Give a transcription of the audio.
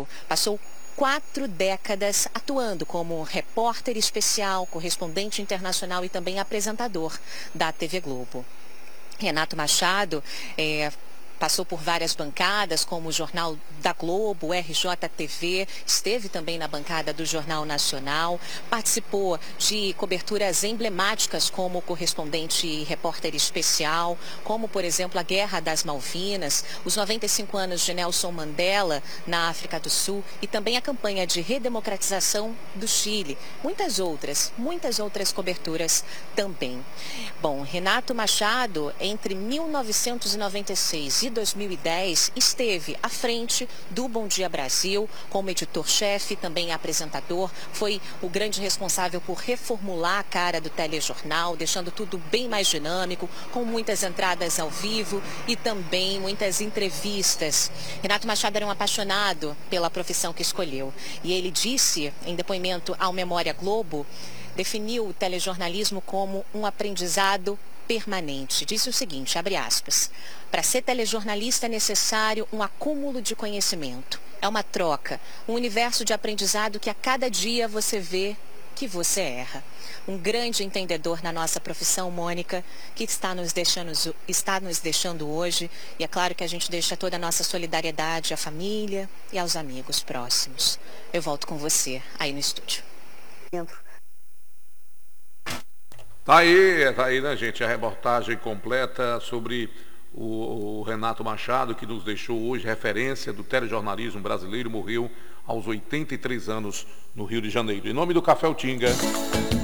Brasil. Passou 4 décadas atuando como repórter especial, correspondente internacional e também apresentador da TV Globo. Renato Machado passou por várias bancadas, como o Jornal da Globo, o RJTV, esteve também na bancada do Jornal Nacional, participou de coberturas emblemáticas como correspondente e repórter especial, como, por exemplo, a Guerra das Malvinas, os 95 anos de Nelson Mandela na África do Sul e também a campanha de redemocratização do Chile. Muitas outras coberturas também. Bom, Renato Machado, entre 1996 e 2010, esteve à frente do Bom Dia Brasil como editor-chefe, também apresentador, foi o grande responsável por reformular a cara do telejornal, deixando tudo bem mais dinâmico, com muitas entradas ao vivo e também muitas entrevistas. Renato Machado era um apaixonado pela profissão que escolheu e ele disse, em depoimento ao Memória Globo, definiu o telejornalismo como um aprendizado permanente. Disse o seguinte, abre aspas, para ser telejornalista é necessário um acúmulo de conhecimento. É uma troca, um universo de aprendizado que a cada dia você vê que você erra. Um grande entendedor na nossa profissão, Mônica, que está nos deixando hoje. E é claro que a gente deixa toda a nossa solidariedade à família e aos amigos próximos. Eu volto com você aí no estúdio. Tá aí, né, gente, a reportagem completa sobre o Renato Machado, que nos deixou hoje, referência do telejornalismo brasileiro, morreu aos 83 anos no Rio de Janeiro. Em nome do Café Utinga.